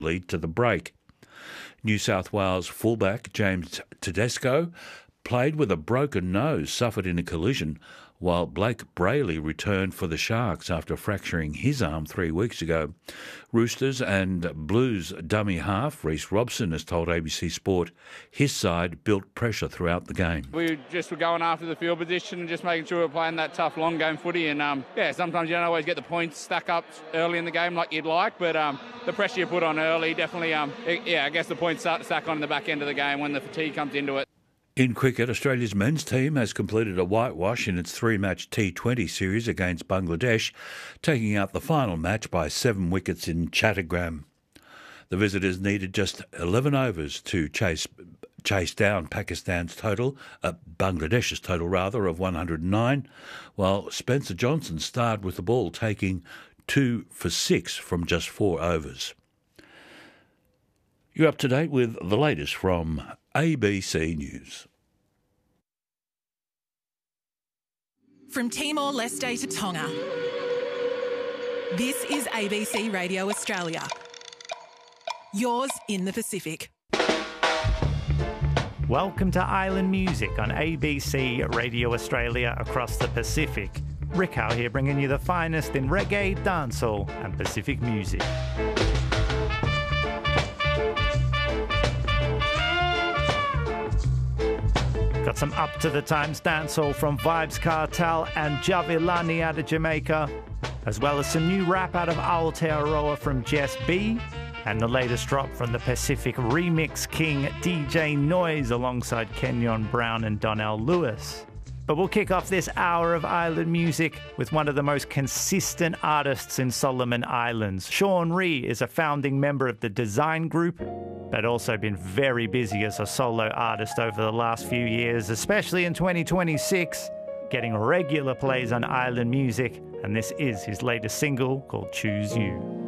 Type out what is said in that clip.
lead to the break. New South Wales fullback James Tedesco played with a broken nose suffered in a collision, while Blake Brayley returned for the Sharks after fracturing his arm 3 weeks ago. Roosters and Blues dummy half Reece Robson has told ABC Sport his side built pressure throughout the game. We just were going after the field position and just making sure we're playing that tough long game footy, and sometimes you don't always get the points stack up early in the game like you'd like, but the pressure you put on early definitely, I guess the points stack on in the back end of the game when the fatigue comes into it. In cricket, Australia's men's team has completed a whitewash in its 3-match T20 series against Bangladesh, taking out the final match by 7 wickets in Chattogram. The visitors needed just 11 overs to chase down Bangladesh's total of 109, while Spencer Johnson starred with the ball, taking 2 for 6 from just 4 overs. You're up to date with the latest from ABC News. From Timor-Leste to Tonga, this is ABC Radio Australia. Yours in the Pacific. Welcome to Island Music on ABC Radio Australia across the Pacific. Rick Howe here, bringing you the finest in reggae, dancehall and Pacific music. Got some up-to-the-times dancehall from Vybz Kartel and Javilani out of Jamaica, as well as some new rap out of Aotearoa from Jess B, and the latest drop from the Pacific remix king DJ Noise alongside Kenyon Brown and Donnell Lewis. But we'll kick off this hour of island music with one of the most consistent artists in Solomon Islands. Sean Ree is a founding member of the Design Group, but also been very busy as a solo artist over the last few years, especially in 2026, getting regular plays on island music, and this is his latest single called Choose You.